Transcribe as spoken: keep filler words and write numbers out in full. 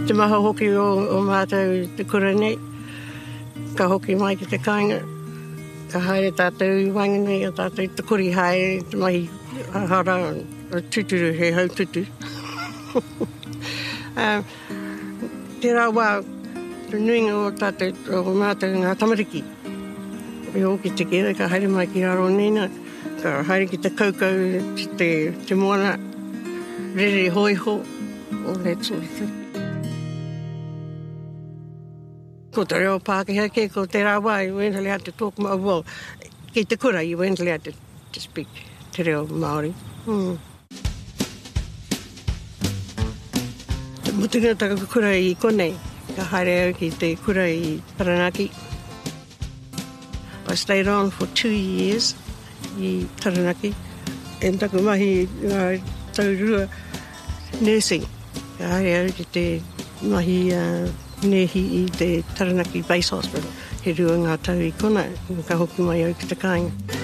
Te maha hoki o, o mātou te kura nei. Ka hoki mai ki te kāinga. Ka haere tātou i wanganui a tātou te kuri hae, te mahi hara o tuturu he haututu. uh, te rā wā, te nuinga o tātou o mātou ngā tamariki. E hoki te kera, ka haere mai ki raro nina. Ka haere ki te kaukau, te, te moana, rere hoiho, all that sort of thing. Ko te reo Pākehā ke, ko te rā wā, you weren't allowed to talk, well, ki te kura, you weren't allowed to, to speak te reo Māori. Hmm. Te mutunga taka kura I konei, ka haere au ki te kura I Taranaki. I stayed on for two years I Taranaki, and taku mahi uh, taurua nursing. Ka haere au ki te mahi uh, nehi I te Taranaki Base Hospital. He rua ngā tau I kona, ka hoki mai au ki te kāinga.